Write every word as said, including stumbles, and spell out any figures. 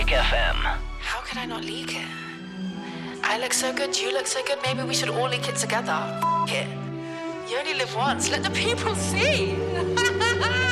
Magic F M. How could I not leak it? I look so good, you look so good, maybe we should all leak it together. F it. You only live once, let the people see.